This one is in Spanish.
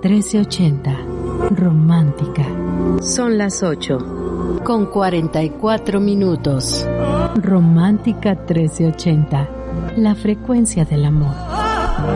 1380. Romántica. Son las 8:44. Romántica 1380. La frecuencia del amor.